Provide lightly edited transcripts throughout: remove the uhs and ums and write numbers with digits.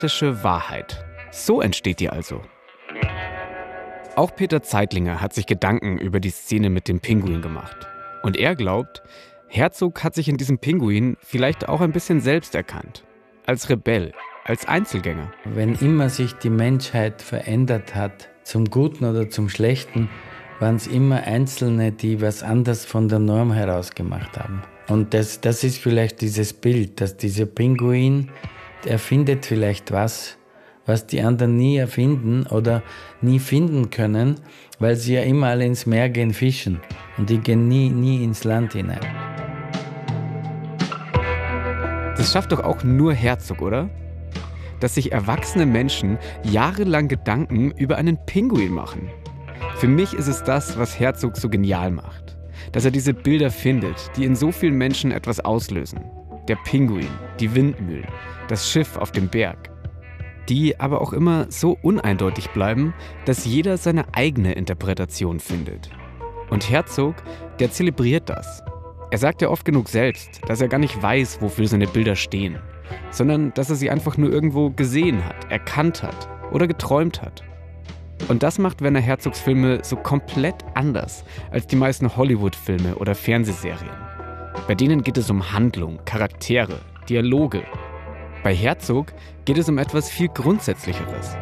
Wahrheit. So entsteht die also. Auch Peter Zeitlinger hat sich Gedanken über die Szene mit dem Pinguin gemacht. Und er glaubt, Herzog hat sich in diesem Pinguin vielleicht auch ein bisschen selbst erkannt. Als Rebell, als Einzelgänger. Wenn immer sich die Menschheit verändert hat, zum Guten oder zum Schlechten, waren es immer Einzelne, die was anderes von der Norm herausgemacht haben. Und das ist vielleicht dieses Bild, dass dieser Pinguin, der findet vielleicht was die anderen nie erfinden oder nie finden können, weil sie ja immer alle ins Meer gehen fischen und die gehen nie ins Land hinein. Das schafft doch auch nur Herzog, oder? Dass sich erwachsene Menschen jahrelang Gedanken über einen Pinguin machen. Für mich ist es das, was Herzog so genial macht. Dass er diese Bilder findet, die in so vielen Menschen etwas auslösen. Der Pinguin, die Windmühlen, das Schiff auf dem Berg. Die aber auch immer so uneindeutig bleiben, dass jeder seine eigene Interpretation findet. Und Herzog, der zelebriert das. Er sagt ja oft genug selbst, dass er gar nicht weiß, wofür seine Bilder stehen, sondern dass er sie einfach nur irgendwo gesehen hat, erkannt hat oder geträumt hat. Und das macht Werner Herzogs Filme so komplett anders als die meisten Hollywood-Filme oder Fernsehserien. Bei denen geht es um Handlung, Charaktere, Dialoge. Bei Herzog geht es um etwas viel Grundsätzlicheres.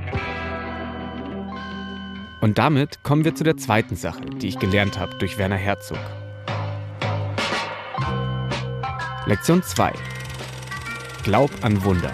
Und damit kommen wir zu der zweiten Sache, die ich gelernt habe durch Werner Herzog. Lektion 2. Glaub an Wunder.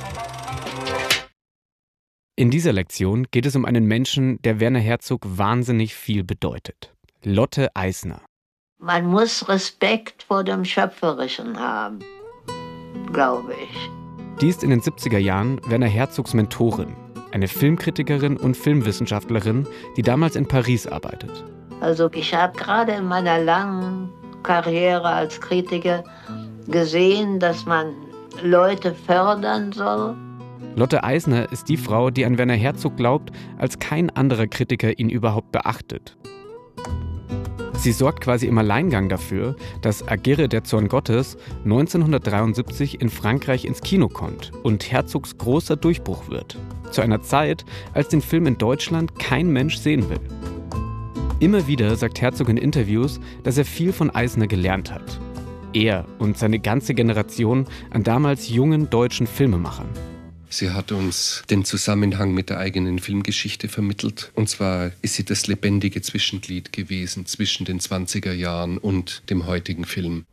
In dieser Lektion geht es um einen Menschen, der Werner Herzog wahnsinnig viel bedeutet. Lotte Eisner. Man muss Respekt vor dem Schöpferischen haben, glaube ich. Die ist in den 70er Jahren Werner Herzogs Mentorin, eine Filmkritikerin und Filmwissenschaftlerin, die damals in Paris arbeitet. Also ich habe gerade in meiner langen Karriere als Kritiker gesehen, dass man Leute fördern soll. Lotte Eisner ist die Frau, die an Werner Herzog glaubt, als kein anderer Kritiker ihn überhaupt beachtet. Sie sorgt quasi im Alleingang dafür, dass Agirre, der Zorn Gottes 1973 in Frankreich ins Kino kommt und Herzogs großer Durchbruch wird. Zu einer Zeit, als den Film in Deutschland kein Mensch sehen will. Immer wieder sagt Herzog in Interviews, dass er viel von Eisner gelernt hat. Er und seine ganze Generation an damals jungen deutschen Filmemachern. Sie hat uns den Zusammenhang mit der eigenen Filmgeschichte vermittelt. Und zwar ist sie das lebendige Zwischenglied gewesen zwischen den 20er Jahren und dem heutigen Film.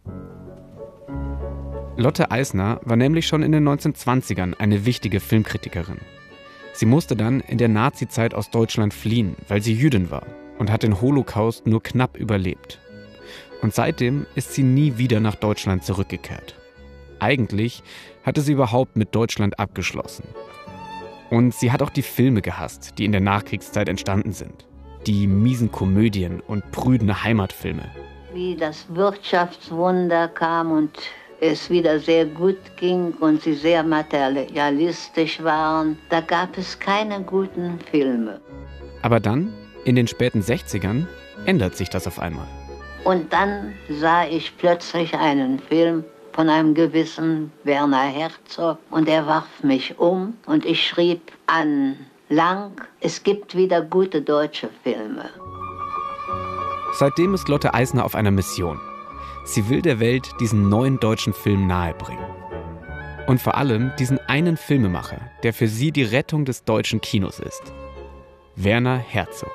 Lotte Eisner war nämlich schon in den 1920ern eine wichtige Filmkritikerin. Sie musste dann in der Nazizeit aus Deutschland fliehen, weil sie Jüdin war und hat den Holocaust nur knapp überlebt. Und seitdem ist sie nie wieder nach Deutschland zurückgekehrt. Eigentlich hatte sie überhaupt mit Deutschland abgeschlossen. Und sie hat auch die Filme gehasst, die in der Nachkriegszeit entstanden sind. Die miesen Komödien und prüden Heimatfilme. Wie das Wirtschaftswunder kam und es wieder sehr gut ging und sie sehr materialistisch waren, da gab es keine guten Filme. Aber dann, in den späten 60ern, ändert sich das auf einmal. Und dann sah ich plötzlich einen Film von einem gewissen Werner Herzog und er warf mich um und ich schrieb an Lang, es gibt wieder gute deutsche Filme. Seitdem ist Lotte Eisner auf einer Mission. Sie will der Welt diesen neuen deutschen Film nahebringen. Und vor allem diesen einen Filmemacher, der für sie die Rettung des deutschen Kinos ist. Werner Herzog.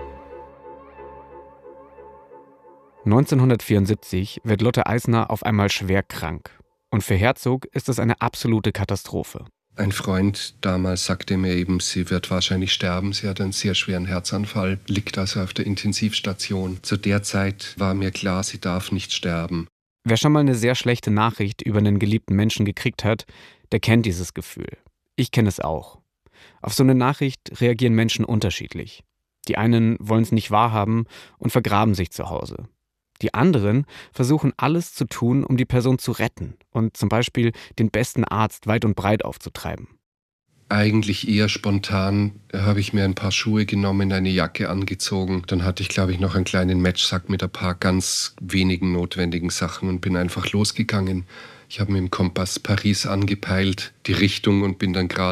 1974 wird Lotte Eisner auf einmal schwer krank. Und für Herzog ist das eine absolute Katastrophe. Ein Freund damals sagte mir eben, sie wird wahrscheinlich sterben. Sie hat einen sehr schweren Herzanfall, liegt also auf der Intensivstation. Zu der Zeit war mir klar, sie darf nicht sterben. Wer schon mal eine sehr schlechte Nachricht über einen geliebten Menschen gekriegt hat, der kennt dieses Gefühl. Ich kenne es auch. Auf so eine Nachricht reagieren Menschen unterschiedlich. Die einen wollen es nicht wahrhaben und vergraben sich zu Hause. Die anderen versuchen alles zu tun, um die Person zu retten und zum Beispiel den besten Arzt weit und breit aufzutreiben. Eigentlich eher spontan habe ich mir ein paar Schuhe genommen, eine Jacke angezogen. Dann hatte ich, glaube ich, noch einen kleinen Matchsack mit ein paar ganz wenigen notwendigen Sachen und bin einfach losgegangen. Ich habe mit dem Kompass Paris angepeilt, die Richtung, und bin dann gerade